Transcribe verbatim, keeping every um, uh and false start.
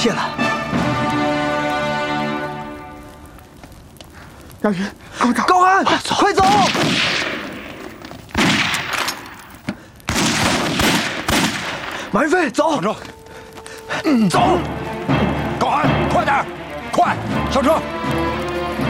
谢了。 杨云，跟我走。 高安，快走！马云飞，走！ 上车。嗯，走。高安，快点，快上车！